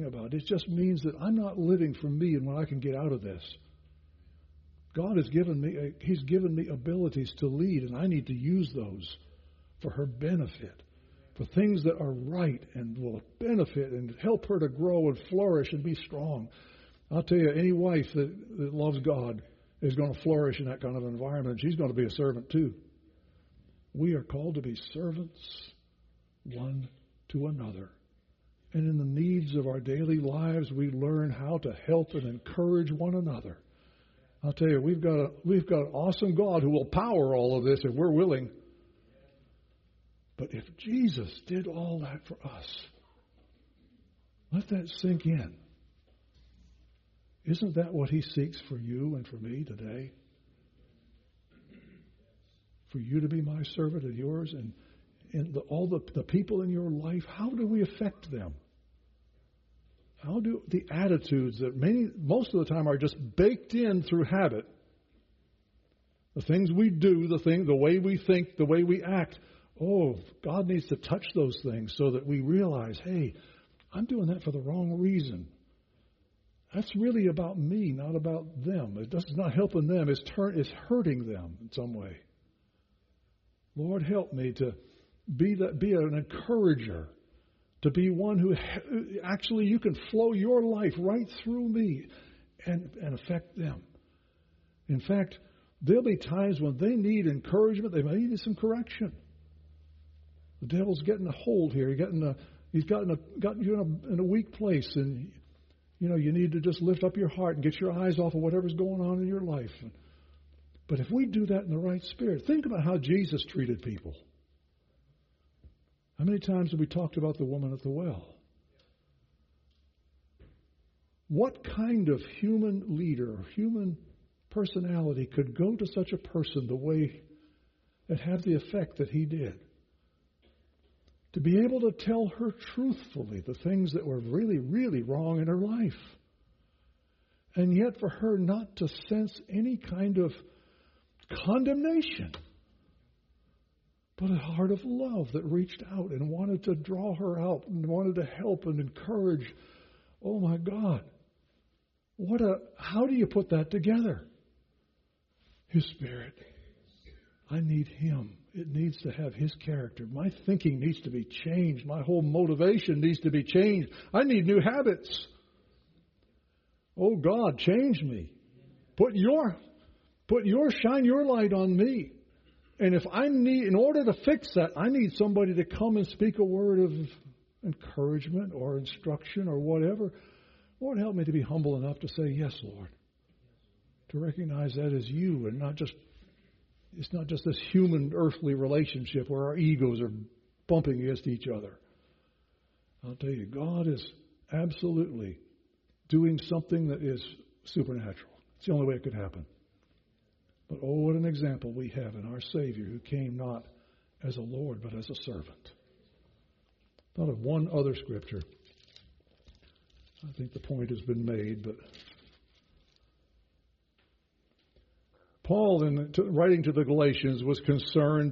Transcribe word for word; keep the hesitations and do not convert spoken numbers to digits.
talking about. It just means that I'm not living for me and what I can get out of this. God has given me, He's given me abilities to lead, and I need to use those for her benefit, for things that are right and will benefit and help her to grow and flourish and be strong. I'll tell you, any wife that, that loves God is going to flourish in that kind of environment. She's going to be a servant too. We are called to be servants one to another. And in the needs of our daily lives, we learn how to help and encourage one another. I'll tell you, we've got a we've got an awesome God who will power all of this if we're willing. But if Jesus did all that for us, let that sink in. Isn't that what He seeks for you and for me today? For you to be my servant and yours, and, and the, all the, the people in your life, how do we affect them? How do the attitudes that many, most of the time are just baked in through habit, the things we do, the thing, the way we think, the way we act, oh, God needs to touch those things so that we realize, hey, I'm doing that for the wrong reason. That's really about me, not about them. It does not helping them. It's, turn, it's hurting them in some way. Lord, help me to be that, be an encourager, to be one who actually you can flow your life right through me and, and affect them. In fact, there'll be times when they need encouragement. They may need some correction. The devil's getting a hold here. He's getting a, he's gotten a, gotten you in a, in a weak place, and you know you need to just lift up your heart and get your eyes off of whatever's going on in your life. But if we do that in the right spirit, think about how Jesus treated people. How many times have we talked about the woman at the well? What kind of human leader or human personality could go to such a person the way and have the effect that he did? To be able to tell her truthfully the things that were really, really wrong in her life. And yet for her not to sense any kind of condemnation, but a heart of love that reached out and wanted to draw her out and wanted to help and encourage. Oh my God. What a, how do you put that together? His Spirit. I need Him. It needs to have His character. My thinking needs to be changed. My whole motivation needs to be changed. I need new habits. Oh God, change me. Put your, put your, shine your light on me. And if I need, in order to fix that, I need somebody to come and speak a word of encouragement or instruction or whatever. Lord, help me to be humble enough to say, yes, Lord. To recognize that as you and not just, it's not just this human earthly relationship where our egos are bumping against each other. I'll tell you, God is absolutely doing something that is supernatural. It's the only way it could happen. But oh, what an example we have in our Savior who came not as a Lord, but as a servant. Thought of one other scripture. I think the point has been made, but Paul, in writing to the Galatians, was concerned